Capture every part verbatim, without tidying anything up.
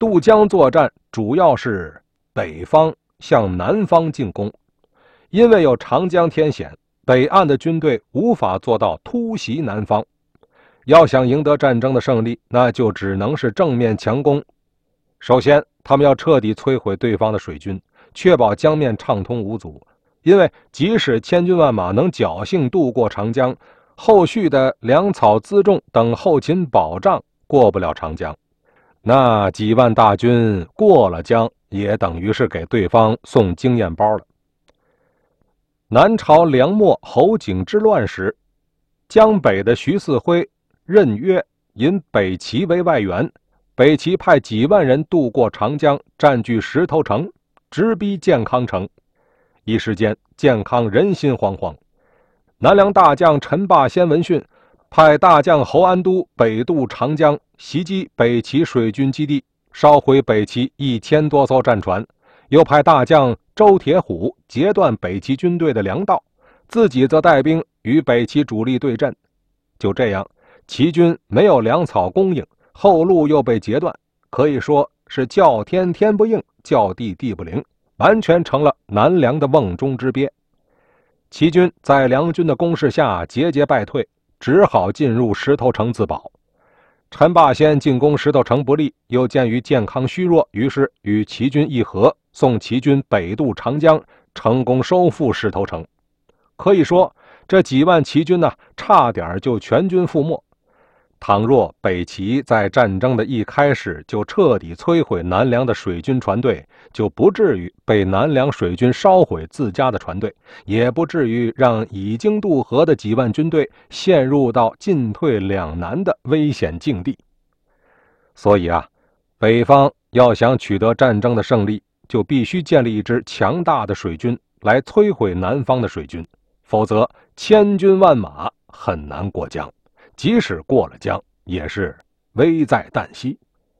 渡江作战主要是北方向南方进攻，因为有长江天险，北岸的军队无法做到突袭南方。要想赢得战争的胜利，那就只能是正面强攻。首先，他们要彻底摧毁对方的水军，确保江面畅通无阻。因为即使千军万马能侥幸渡过长江，后续的粮草辎重等后勤保障过不了长江。那几万大军过了江，也等于是给对方送经验包了。南朝梁末侯景之乱时，江北的徐嗣辉任约引北齐为外援，北齐派几万人渡过长江，占据石头城，直逼建康城。一时间，建康人心惶惶。南梁大将陈霸先闻讯，派大将侯安都北渡长江，袭击北齐水军基地，烧毁北齐一千多艘战船，又派大将周铁虎截断北齐军队的粮道，自己则带兵与北齐主力对阵。就这样，齐军没有粮草供应，后路又被截断，可以说是叫天天不应，叫地地不灵，完全成了南梁的瓮中之鳖。齐军在梁军的攻势下节节败退，只好进入石头城自保。陈霸先进攻石头城不利，又鉴于建康虚弱，于是与齐军议和，送齐军北渡长江，成功收复石头城。可以说，这几万齐军呢，差点就全军覆没。倘若北齐在战争的一开始就彻底摧毁南梁的水军船队，就不至于被南梁水军烧毁自家的船队，也不至于让已经渡河的几万军队陷入到进退两难的危险境地。所以啊，北方要想取得战争的胜利，就必须建立一支强大的水军来摧毁南方的水军，否则千军万马很难过江。即使过了江，也是危在旦夕。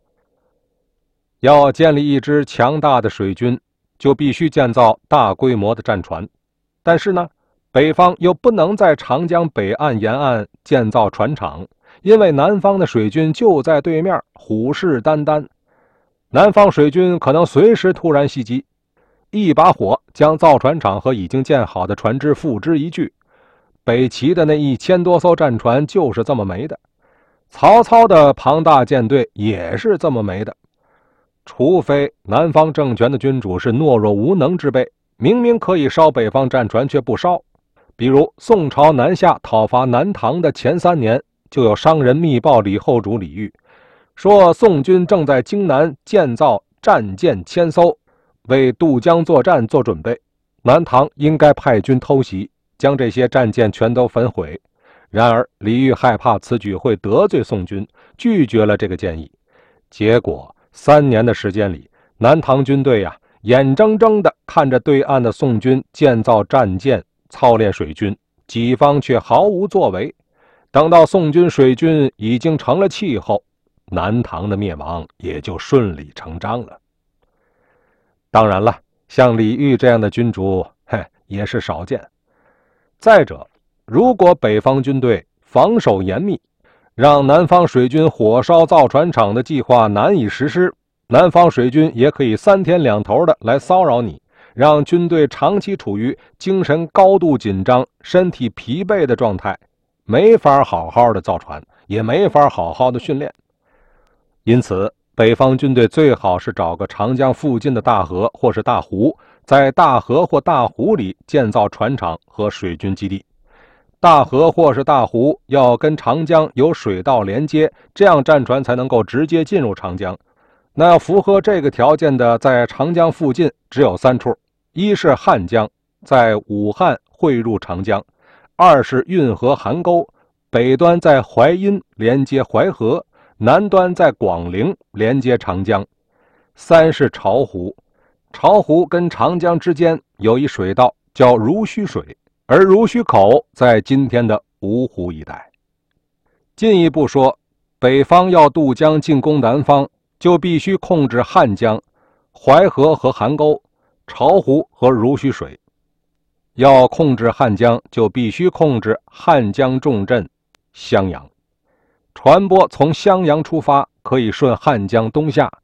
要建立一支强大的水军，就必须建造大规模的战船。但是呢，北方又不能在长江北岸沿岸建造船厂，因为南方的水军就在对面，虎视眈眈。南方水军可能随时突然袭击，一把火将造船厂和已经建好的船只付之一炬。北齐的那一千多艘战船就是这么没的，曹操的庞大舰队也是这么没的。除非南方政权的君主是懦弱无能之辈，明明可以烧北方战船却不烧。比如宋朝南下讨伐南唐的前三年，就有商人密报李后主李煜，说宋军正在京南建造战舰千艘，为渡江作战做准备，南唐应该派军偷袭，将这些战舰全都焚毁。然而李煜害怕此举会得罪宋军，拒绝了这个建议。结果三年的时间里，南唐军队呀、啊，眼睁睁地看着对岸的宋军建造战舰，操练水军，己方却毫无作为。等到宋军水军已经成了气候，南唐的灭亡也就顺理成章了。当然了，像李煜这样的君主，嘿，也是少见。再者，如果北方军队防守严密，让南方水军火烧造船厂的计划难以实施，南方水军也可以三天两头的来骚扰你，让军队长期处于精神高度紧张、身体疲惫的状态，没法好好的造船，也没法好好的训练。因此，北方军队最好是找个长江附近的大河或是大湖，在大河或大湖里建造船厂和水军基地。大河或是大湖要跟长江有水道连接，这样战船才能够直接进入长江。那要符合这个条件的，在长江附近只有三处：一是汉江，在武汉汇入长江；二是运河邗沟，北端在淮阴连接淮河，南端在广陵连接长江；三是巢湖，巢湖跟长江之间有一水道叫濡须水，而濡须口在今天的芜湖一带。进一步说，北方要渡江进攻南方，就必须控制汉江、淮河和邗沟、巢湖和濡须水。要控制汉江，就必须控制汉江重镇襄阳。船舶从襄阳出发，可以顺汉江东下，